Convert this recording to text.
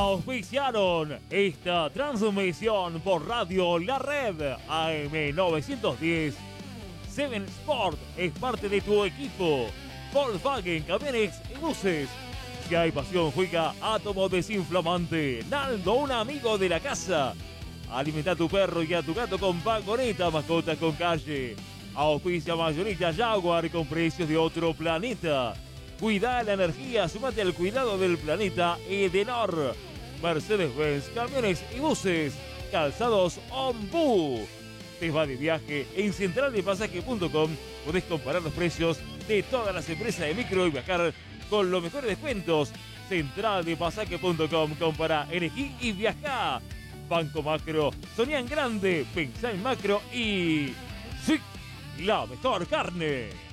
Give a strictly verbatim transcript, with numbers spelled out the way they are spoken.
Auspiciaron esta transmisión por Radio La Red A M novecientos diez. Seven Sport es parte de tu equipo. Volkswagen, camiones y buses. Si hay pasión, juega Átomo Desinflamante. Naldo, un amigo de la casa. Alimenta a tu perro y a tu gato con Vagoneta, mascotas con calle. Auspicia mayorista Jaguar con precios de otro planeta. Cuida la energía, sumate al cuidado del planeta Edenor. Mercedes-Benz, camiones y buses. Calzados Ombú. Te va de viaje en central de pasaje punto com. Podés comparar los precios de todas las empresas de micro y viajar con los mejores descuentos. central de pasaje punto com. Compara, elegí y viajá. Banco Macro. Soñá en grande. Pensá en macro y... ¡sí! La mejor carne.